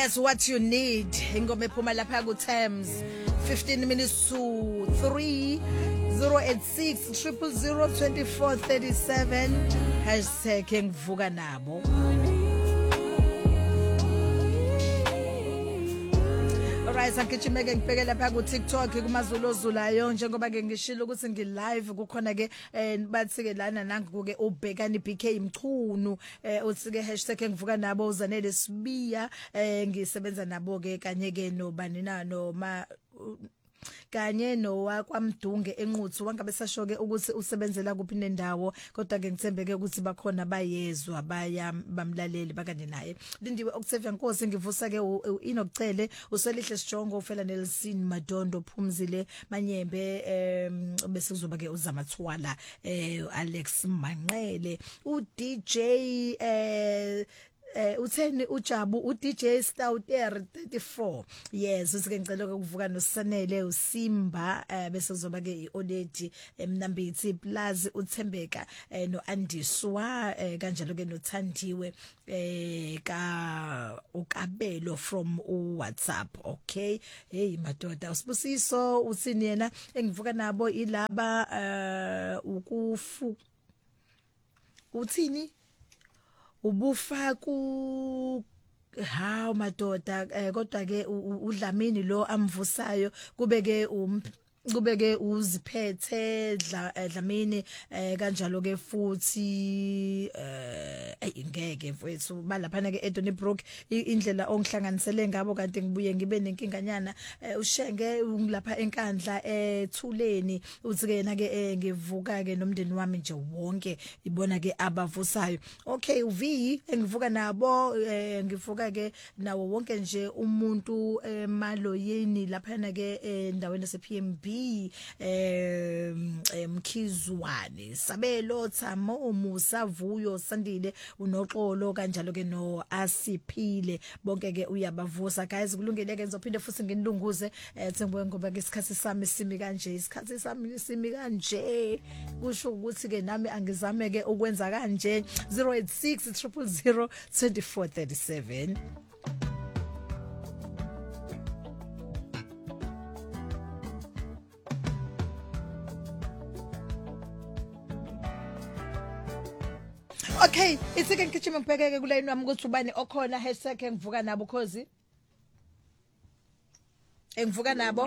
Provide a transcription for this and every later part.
Yes, what you need. Ingoma ephuma lapha ku Thames. 15 minutes to 3. 086 000 2437 #ngivuka nabo. Alright, angijimeke ngibheke lapha ku TikTok kumaZulu ozulayo njengoba ke ngishilo ukuthi ngi live kukhona ke bathi ke lana nangu ke ubhekani BK Mchunu uthi ke #ngivuka nabo uzanele sibiya ngisebenza nabo ke kanye ke nobani na noma kanye nowakwamdunge enquthu wangabe sashoke ukuthi usebenzela kuphi nendawo kodwa ke ngithembeke ukuthi bakhona bayezwa bamlaleli bakanye naye Lindiwe Octavia Nkosi ngivusa ke inokucele uselihle sijongo ufela Nelson Madondo Phumzile Manyembe bese kuzoba ke uzamathwala Alex Manqele uDJ utheni uJabu uDJ Stouter 34 yes usike ngicela ukuvuka nosanele uSimba bese kuzoba ke iOledi eMnambithi plus uThembeka noAndiswa kanjalo ke noThandiwe ka uKabelo from uWhatsApp okay hey madoda usibusiso uthini yena engivuka nabo ilaba ukufu uthini ubufaku hawo madoda kodwa ke uDlamini lo amvusayo kubeke uziphethe Dlamini kanjalo ke futhi ngeke mfowethu balaphana ke Anthony Brook indlela ongihlanganisele ngabo kanti ngibuye ngibe nenkinganyana ushenge ngilapha enkandla ethuleni uthi ke yena ke ngivuka ke nomndeni wami nje wonke ibona ke abavusayo okay uV engivuka nabo ngivuka ke nawo wonke nje umuntu emaloyeni laphana ke endaweni yasePMB Mkhizwane Sabelo Thamo Musavuyo Sandile unoxolo kanjalo ke no Asiphile bonke ke uyabavusa guys kulungile ke ngizophinde futhi nginilunguze sengibuye ngoba ke isikhathi sami simi kanje kusho ukuthi ke nami angizame ke ukwenza kanje 086 000 2437 Okay, isike ngigijima ngibhekeke kulayini wami ukuthi ubani okhona #ngivuka nabo khozi. Engivuka nabo.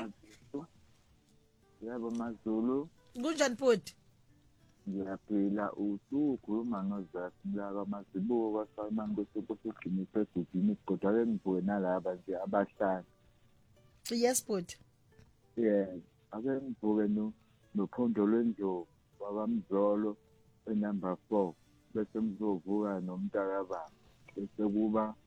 Yebo maZulu. Kunjani futhi? Ngiyaphila ukhuluma noZathi la mazibuko kwaSamango sokusiginisa edudini kodwa ke ngivuke nalaba nje abahlanu. Yes futhi. Yes, ake ngivuke nophondo lwendlovu wabaMzolo enumber 4. Bese ngizovuka nomntakababa bese kuba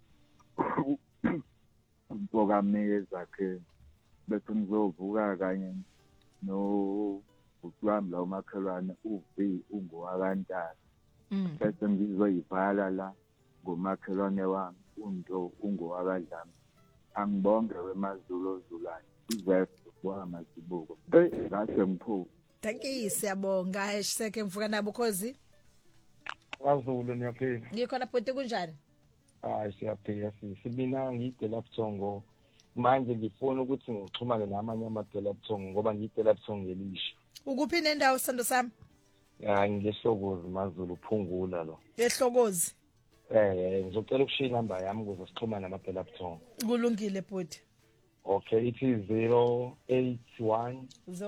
umpokameke zakhe bese ngizovuka kanye no ukwami la umakhelwane uV ungowakantala bese ngizoyivala la ngomakhelwane wami uNto ungowakadlami angibonge wemaZulu ozulayo izefu kwamazibuko kahle ngiphu Thank you siyabonga #ngivuka nabo khozi kwaZulu niyaphila ngikhona futhi kunjani hayi siyaphila sibina ngidela buthongo manje ngifuna ukuthi ngixhumane namanye amadela buthongo ngoba ngidela buthongo ngelisha ukuphi nendawo sando sami ya ngehlokozi maZulu uphungula lo ehlokozi ngizocela ukushiya inamba yami ukuze sixhumane namadela buthongo kulungile futhi okay it is 081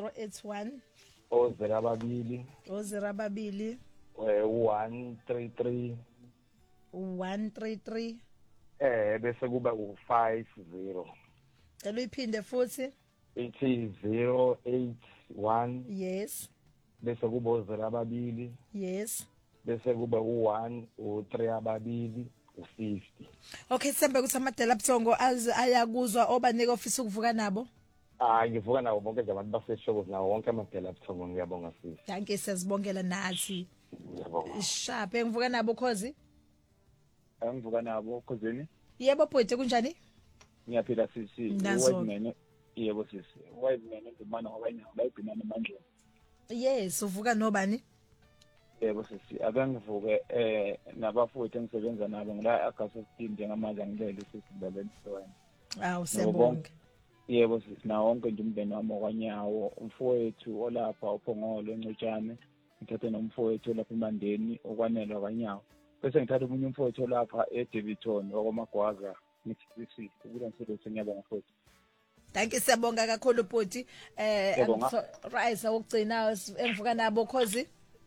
082 133 bese kuba u50 eluyiphinde futhi it is 081 yes bese kuba u02 yes bese kuba u1 u3 u50 okay sembe ukuthi amadela buthongo ayakuzwa obanike office ukuvuka nabo ngivuka nabo bonke nje abantu baseshoko nawo wonke amadela buthongo ngiyabonga sisi thank you siyazibongela nathi sharp engivuka nabo khozi ngivuka nabo khozini yebo bhuti kunjani ngiyaphila sisi wayimene yebo sisi wayimene ngimana ngoba bayibhina namandla yes uvuka nobani Yebo sisi ake ngivuke nabafowethu engisebenza nabo ngila agasostin njengamanje angilele sisilalela isona. Siyabonga. Yebo sisi na wonke nje umndeni wami okwanyawo umfowethu olapha uphongolo encutshane ngithathe nomfowethu lapha eMandeni okwanelwa okwanyawo bese ngithatha umunye umfowethu lapha eDeviton okwamagwaza ngithi ukuba ngisebenze ngiyabonga mfowethu. Thank you siyabonga kakhulu bhuti Rise ukugcina emvuka nabo khozi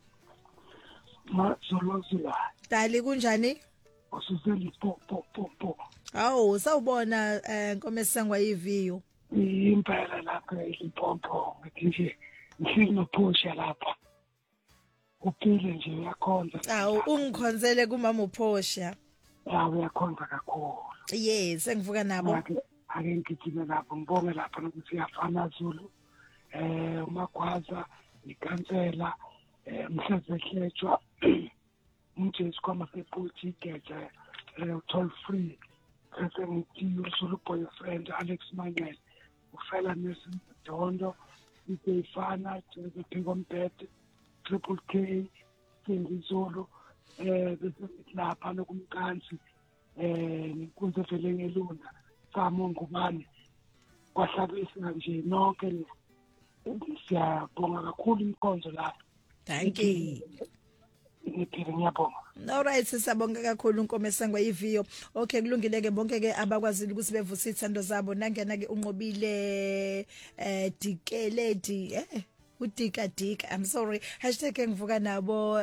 Mazolozula. Dali kunjani? Usuzeli po. Awu sawubona nkomesangwa yiviyo. Impela lapha iLimpopo ngithi nje ngihlinophosha lapha. Uphile nje uyakhonza. Awu ungikhonzele kumama uphosha. Uyakhonza kakhulu. Yes sengivuka nabo. Ake ngigijime lapho ngibonge lapha ukuthi yafana Zulu. Umagwaza ikansela mhlazekhetshwa umjesu kwama seputi geja toll free bese ngithi uSulu boyfriend Alex Mangel ufela nesidondo ifana njengombhede Triple K sengizolo bese lapha nokumkansi nkunze vele ngelunda samonga ngubani kwahlabisa nje nonke siyabonga kakhulu inkonzo lapha. Thank you. Ngiyabonga. Alright sisabonga kakhulu unkomesangwa yiviyo. Okay kulungile ke bonke ke abakwazile ukuthi bevuse ithando zabo nangena ke unqobile Dikeledi uDika I'm sorry #ngivuka nabo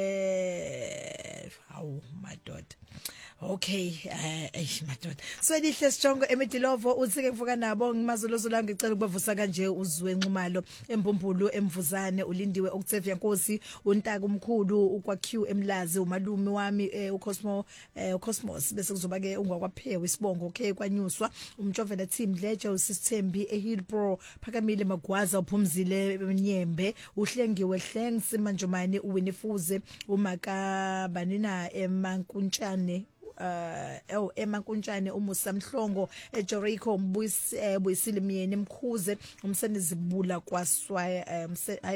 hawu madoda. Okay madoda so lihle sijongo eMidilovo uthike ngivuka nabo ngimazolozolo ngicela ukubavusa kanje uzwe Nxumalo eMbumbulu eMvuzane ulindiwe Octavia Nkosi uNtaka umkhulu ukwaq eMlazi umalume wami uCosmos bese kuzoba ke ungwakwaPhewe isibongo okay kwanyuswa umjovela team Leje uSithembi eHillbro Phakamile Magwaza uphumzile eMnyembe uhlengiwe Hlengsi Manjomane uWinifuze umaka banina eMankuntshane eMankuntshane umusa Mhlongo eJericho Mbuyisile Myeni Mkhuze umseni zibula kwaSwaya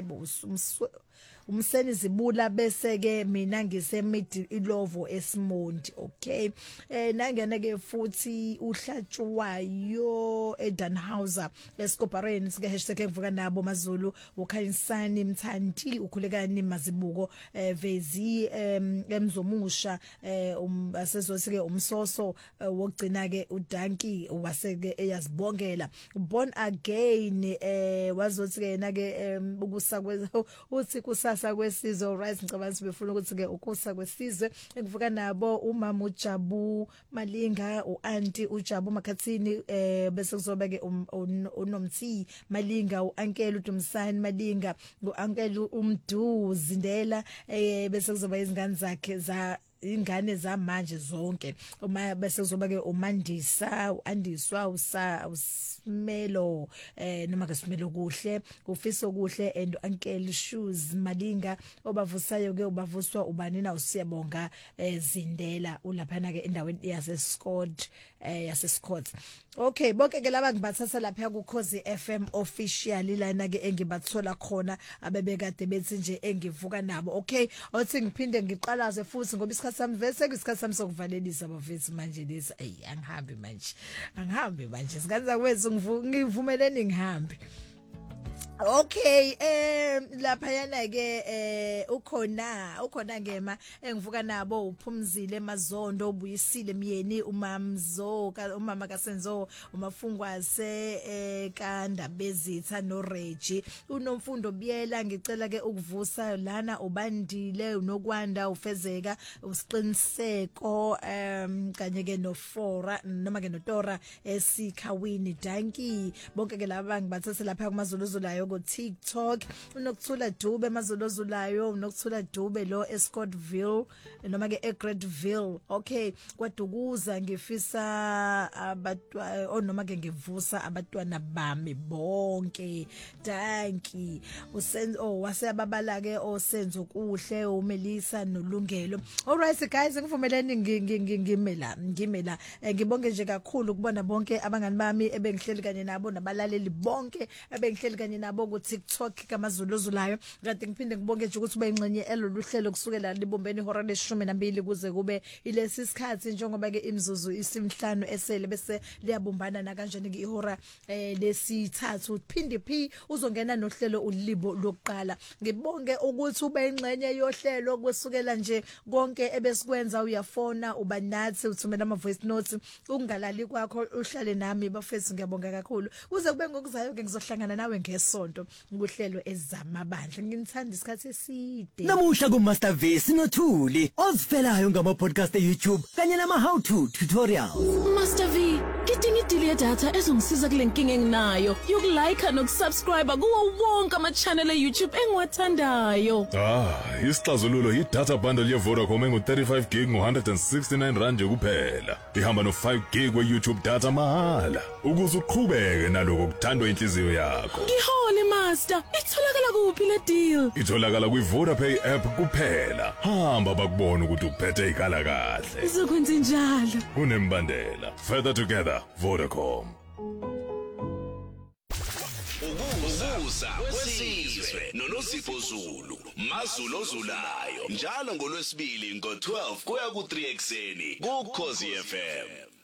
umseni zibula bese ke mina ngiseMidilovo eSimondi okay nangena ke futhi uhlatshwayo eDanhauser eSkopareni sike #ngivuka nabo maZulu uKhanyisani Mthandi ukhulekani Mazibuko Vezi emzomusha asezothi ke umsoso wokugcina ke uDanki waseke eyazibongela born again wazothi ke na ke ukusa uthi kusasa kwesizwe right ngicabanga sibefuna ukuthi ke ukusa kwesizwe engivuka nabo umama uJabu Malinga uanti uJabu Makhathini bese kuzoba ke uNomthi Malinga uankele uDumsani Malinga uankele umdu Zindela bese kuzoba izingane zakhe za ingane zamanje zonke uma bese kuzoba ke uMandisa uAndiswa uSmelo noma ke Smelo kuhle ufiso kuhle and Uncle Shoes Malinga obavusayo ke ubavuswa ubanina usiyabonga Zindela ulaphana ke endaweni yaseScott yaseScott okay bonke ke laba ngibathatha lapha ku Khosi FM official lana ke engibathola khona abebekade bethi nje engivuka nabo okay othi ngiphinde ngiqalaze futhi ngoba isikhathi sami vese isikhathi sami sokuvalelisa abafethu manje lesi angihambi manje sikanza kwethu ngivumeleni ngihambe. Okay lapha yana ke ukhona ngema engivuka nabo uphumzile emazondo ubuyisile Myeni umama kaSenzo umafungwase kaNdabezitha noReggie unomfundo Biyela ngicela ke ukuvusa lana ubandile unokwanda ufezeka usiqiniseko kanye ke noFora noma ke noTora esikhawini Danki bonke ke laba ngibathathe lapha kumazolozolayo go TikTok unokuthula Dube mazolozulayo unokuthula Dube lo eScottville noma ke eGreatville okay kwadukuza ngifisa abatwa noma ke ngivusa abatwana bami bonke Danki wasebabala ke osenzo kuhle uMelisa noLungelo. Alright guys ngivumeleni ngimela ngibonge nje kakhulu kubona bonke abangani bami ebengihleli kanye nabo nabalaleli bonke ebengihleli kanye nabo ku TikTok kaMazulu ozulayo kanti ngiphinde ngibonge nje ukuthi ube ingxenye elolu hlelo kusukela libombeni ihora le12 kuze kube ilesi sikhathi njengoba ke imzuzu isimhlanu esele bese liyabumbana na kanjani ke ihora lesithathu uphinde phi uzongena nohlelo ulibo lokuqala ngibonge ukuthi ube ingxenye yohlelo kusukela nje konke ebesikwenza uyafona uba nathi uthumela ama voice notes ungalali kwakho uhlale nami bafethu ngiyabonga kakhulu kuze kube ngokuzayo ke ngizohlangana nawe ngesonto kuhlelo ezamabandla nginithanda isikhathi eside namuhla ku Master V sinothuli ozifelayo ngama podcast eYouTube kanye nama how to tutorials Master V ngidinga idili data ezongisiza kule nkinga enginayo yokulike nokusubscribe kuwo wonke ama channel eYouTube engiwathandayo isixazululo yi-data bundle ye-Vodacom engu-35 gig ngo-169 rand kuphela ihamba no-5 gig we-YouTube data mahala ukuze uqhubeke naloko kuthandwa inhliziyo yakho ngihole master itholakala kuphi le deal itholakala kwi-Vodapay app kuphela hamba bakubona ukuthi uphethe ikhala kahle izokwenza njalo kunembandela further together Vodacom Ukuza kwesizwe noNosipho Zulu Mazulu ozulayo njalo ngolwesibili ngo12 kuya ku3 ekseni ku Khosi FM